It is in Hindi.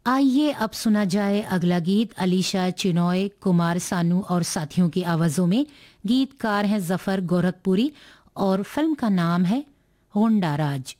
आइए अब सुना जाए अगला गीत अलीशा चिनॉय, कुमार सानू और साथियों की आवाजों में। गीतकार हैं जफर गोरखपुरी और फिल्म का नाम है होंडा राज।